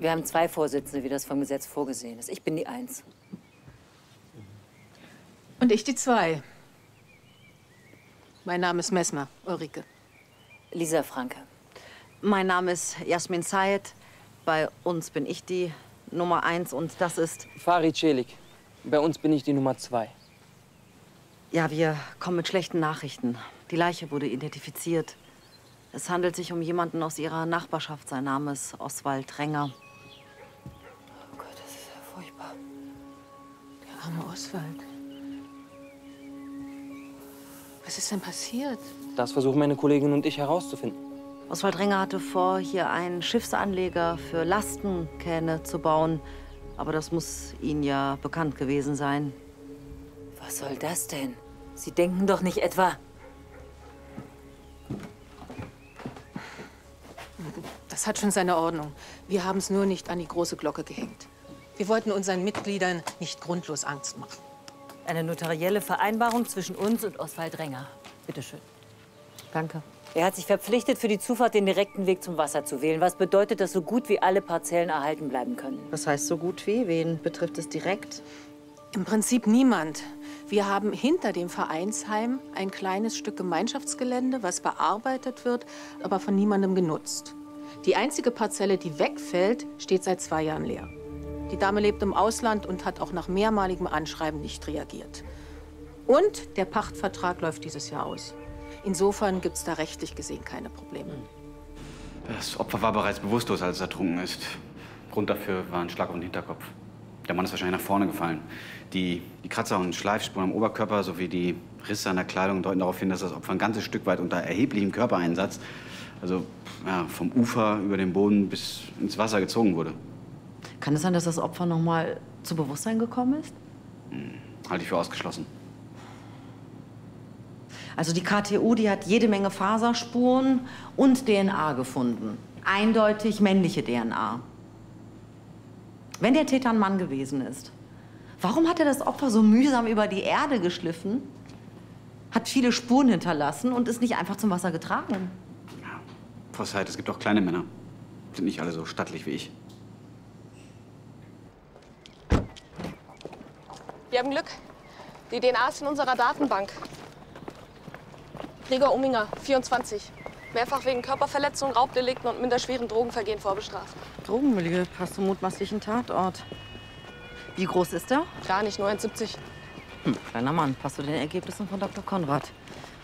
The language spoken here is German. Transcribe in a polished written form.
Wir haben 2 Vorsitzende, wie das vom Gesetz vorgesehen ist. Ich bin die 1. Und ich die 2. Mein Name ist Messmer, Ulrike. Lisa Franke. Mein Name ist Jasmin Zayed. Bei uns bin ich die Nummer 1 und das ist... Farid Celik. Bei uns bin ich die Nummer 2. Ja, wir kommen mit schlechten Nachrichten. Die Leiche wurde identifiziert. Es handelt sich um jemanden aus ihrer Nachbarschaft. Sein Name ist Oswald Renger. Oh Gott, das ist ja furchtbar. Der arme Oswald. Was ist denn passiert? Das versuchen meine Kollegin und ich herauszufinden. Oswald Renger hatte vor, hier einen Schiffsanleger für Lastenkähne zu bauen. Aber das muss Ihnen ja bekannt gewesen sein. Was soll das denn? Sie denken doch nicht etwa... Das hat schon seine Ordnung. Wir haben es nur nicht an die große Glocke gehängt. Wir wollten unseren Mitgliedern nicht grundlos Angst machen. Eine notarielle Vereinbarung zwischen uns und Oswald Renger. Bitte schön. Danke. Er hat sich verpflichtet, für die Zufahrt den direkten Weg zum Wasser zu wählen, was bedeutet, dass so gut wie alle Parzellen erhalten bleiben können. Was heißt so gut wie? Wen betrifft es direkt? Im Prinzip niemand. Wir haben hinter dem Vereinsheim ein kleines Stück Gemeinschaftsgelände, was bearbeitet wird, aber von niemandem genutzt. Die einzige Parzelle, die wegfällt, steht seit 2 Jahren leer. Die Dame lebt im Ausland und hat auch nach mehrmaligem Anschreiben nicht reagiert. Und der Pachtvertrag läuft dieses Jahr aus. Insofern gibt es da rechtlich gesehen keine Probleme. Das Opfer war bereits bewusstlos, als es ertrunken ist. Grund dafür war ein Schlag auf den Hinterkopf. Der Mann ist wahrscheinlich nach vorne gefallen. Die Kratzer und Schleifspuren am Oberkörper sowie die Risse an der Kleidung deuten darauf hin, dass das Opfer ein ganzes Stück weit unter erheblichem Körpereinsatz, also ja, vom Ufer über den Boden bis ins Wasser gezogen wurde. Kann es sein, dass das Opfer noch mal zu Bewusstsein gekommen ist? Halte ich für ausgeschlossen. Also die KTU, die hat jede Menge Faserspuren und DNA gefunden. Eindeutig männliche DNA. Wenn der Täter ein Mann gewesen ist, warum hat er das Opfer so mühsam über die Erde geschliffen, hat viele Spuren hinterlassen und ist nicht einfach zum Wasser getragen? Ja, Frau Seid, es gibt auch kleine Männer. Sind nicht alle so stattlich wie ich. Wir haben Glück. Die DNA ist in unserer Datenbank. Gregor Umminger, 24. Mehrfach wegen Körperverletzung, Raubdelikten und minderschweren Drogenvergehen vorbestraft. Drogenmilieu passt zum mutmaßlichen Tatort. Wie groß ist er? Gar nicht, nur 1,70. Kleiner Mann, passt zu den Ergebnissen von Dr. Konrad.